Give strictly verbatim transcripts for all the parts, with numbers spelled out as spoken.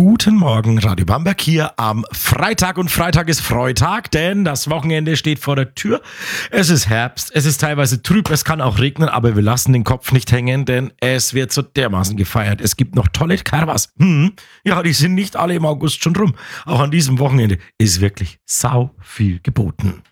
Guten Morgen, Radio Bamberg hier am Freitag und Freitag ist Freitag, denn das Wochenende steht vor der Tür. Es ist Herbst, es ist teilweise trüb, es kann auch regnen, aber wir lassen den Kopf nicht hängen, denn es wird so dermaßen gefeiert. Es gibt noch tolle Karvas. Hm, ja, die sind nicht alle im August schon rum. Auch an diesem Wochenende ist wirklich sau viel geboten.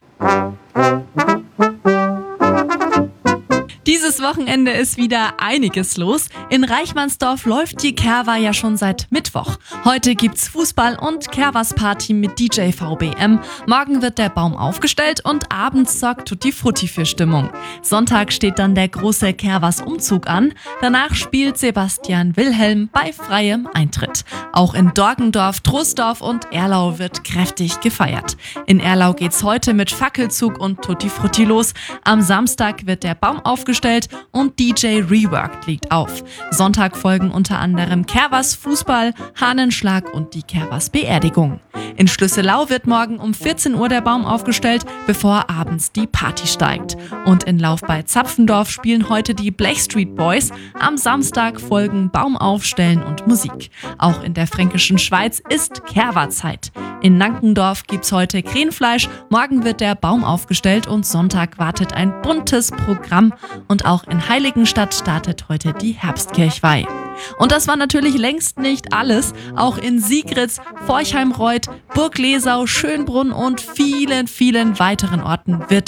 Dieses Wochenende ist wieder einiges los. In Reichmannsdorf läuft die Kerwa ja schon seit Mittwoch. Heute gibt's Fußball und Kerwas-Party mit D J V B M. Morgen wird der Baum aufgestellt und abends sorgt Tutti Frutti für Stimmung. Sonntag steht dann der große Kerwas-Umzug an. Danach spielt Sebastian Wilhelm bei freiem Eintritt. Auch in Dorgendorf, Troisdorf und Erlau wird kräftig gefeiert. In Erlau geht's heute mit Fackelzug und Tutti Frutti los. Am Samstag wird der Baum aufgestellt und D J Reworked liegt auf. Sonntag folgen unter anderem Kerwas Fußball, Hahnenschlag und die Kerwas Beerdigung. In Schlüsselau wird morgen um vierzehn Uhr der Baum aufgestellt, bevor abends die Party steigt. Und in Lauf bei Zapfendorf spielen heute die Blechstreet Boys. Am Samstag folgen Baum aufstellen und Musik. Auch in der fränkischen Schweiz ist Kerwa-Zeit. In Nankendorf gibt's heute Krähenfleisch, morgen wird der Baum aufgestellt und Sonntag wartet ein buntes Programm. Und auch in Heiligenstadt startet heute die Herbstkirchweih. Und das war natürlich längst nicht alles. Auch in Sigritz, Forchheimreuth, Burg Lesau, Schönbrunn und vielen, vielen weiteren Orten wird